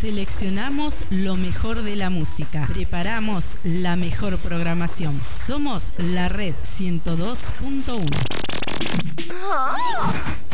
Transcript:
Seleccionamos lo mejor de la música. Preparamos la mejor programación. Somos la Red 102.1.